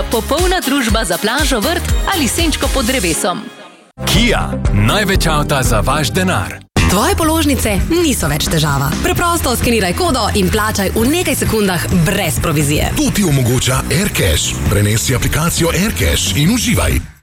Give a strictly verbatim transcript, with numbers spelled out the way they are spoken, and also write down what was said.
popolna družba za plažo, vrt ali senčko pod drevesom. Kia, največ avta za vaš denar. Tvoje položnice niso več težava. Preprosto skeniraj kodo in plačaj v nekaj sekundah brez provizije. To ti omogoča AirCash. Prenesi aplikacijo AirCash in uživaj.